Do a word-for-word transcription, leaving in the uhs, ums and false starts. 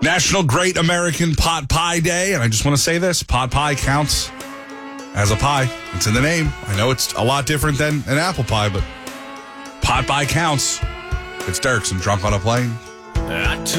National Great American Pot Pie Day, and I just want to say this, pot pie counts as a pie. It's in the name. I know it's a lot different than an apple pie, but pot pie counts. It's Dirks and Drunk on a Plane.